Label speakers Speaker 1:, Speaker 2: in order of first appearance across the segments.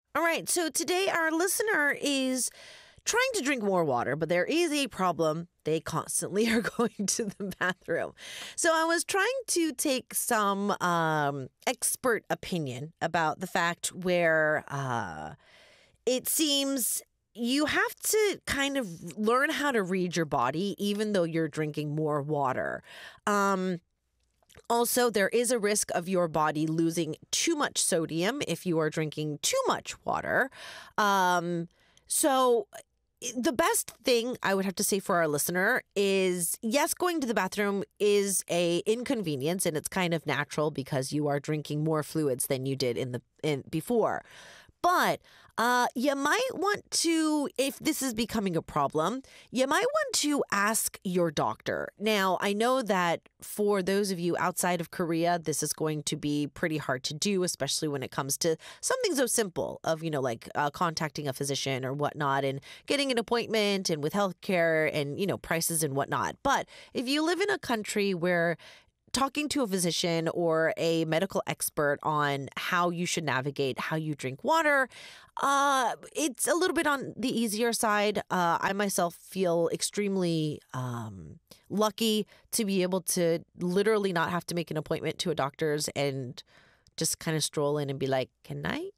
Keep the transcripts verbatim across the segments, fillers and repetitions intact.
Speaker 1: All right. So today our listener is trying to drink more water, but there is a problem. They constantly are going to the bathroom. So I was trying to take some um, expert opinion about the fact where uh, it seems you have to kind of learn how to read your body, even though you're drinking more water. Um, Also, there is a risk of your body losing too much sodium if you are drinking too much water. Um, so, the best thing I would have to say for our listener is yes, going to the bathroom is a inconvenience and it's kind of natural because you are drinking more fluids than you did in the in before. But uh, you might want to, if this is becoming a problem, you might want to ask your doctor. Now, I know that for those of you outside of Korea, this is going to be pretty hard to do, especially when it comes to something so simple of, you know, like uh, contacting a physician or whatnot and getting an appointment and with healthcare and, you know, prices and whatnot. But if you live in a country where talking to a physician or a medical expert on how you should navigate how you drink water, uh, it's a little bit on the easier side. Uh, I myself feel extremely um, lucky to be able to literally not have to make an appointment to a doctor's and just kind of stroll in and be like, can I?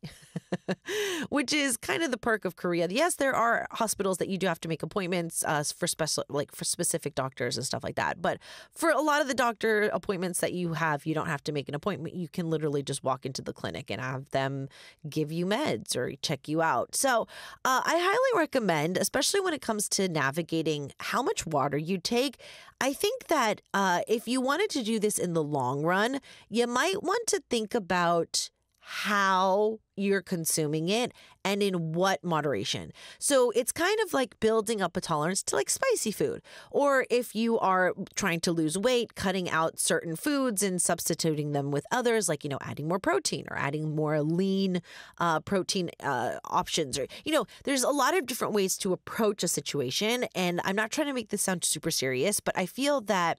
Speaker 1: Which is kind of the perk of Korea. Yes, there are hospitals that you do have to make appointments uh, for special, like for specific doctors and stuff like that. But for a lot of the doctor appointments that you have, you don't have to make an appointment. You can literally just walk into the clinic and have them give you meds or check you out. So uh, I highly recommend, especially when it comes to navigating how much water you take. I think that uh, if you wanted to do this in the long run, you might want to think about how you're consuming it and in what moderation. So it's kind of like building up a tolerance to like spicy food. Or if you are trying to lose weight, cutting out certain foods and substituting them with others, like, you know, adding more protein or adding more lean uh, protein uh, options. Or, you know, there's a lot of different ways to approach a situation. And I'm not trying to make this sound super serious, but I feel that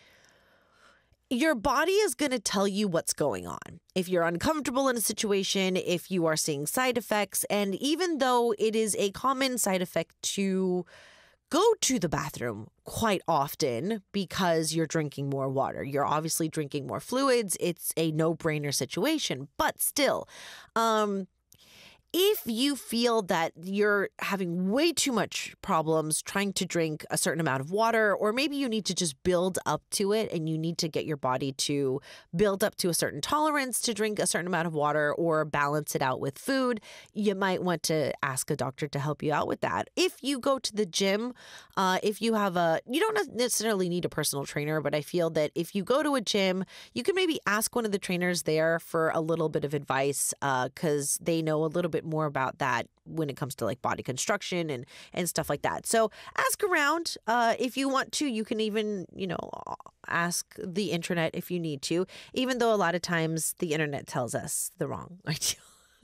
Speaker 1: your body is going to tell you what's going on. If you're uncomfortable in a situation, if you are seeing side effects, and even though it is a common side effect to go to the bathroom quite often because you're drinking more water, you're obviously drinking more fluids. It's a no-brainer situation, but still, um, if you feel that you're having way too much problems trying to drink a certain amount of water, or maybe you need to just build up to it and you need to get your body to build up to a certain tolerance to drink a certain amount of water or balance it out with food, you might want to ask a doctor to help you out with that. If you go to the gym, uh, if you have a, you don't necessarily need a personal trainer, but I feel that if you go to a gym, you can maybe ask one of the trainers there for a little bit of advice because uh, they know a little bit more about that when it comes to like body construction and and stuff like that. So ask around uh, if you want to. You can even, you know, ask the internet if you need to, even though a lot of times the internet tells us the wrong idea.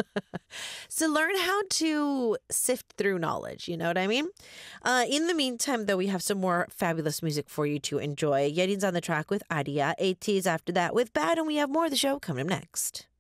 Speaker 1: So learn how to sift through knowledge. You know what I mean? Uh, in the meantime, though, we have some more fabulous music for you to enjoy. Yerin's on the track with Aria. AT's after that with Bad, and we have more of the show coming up next.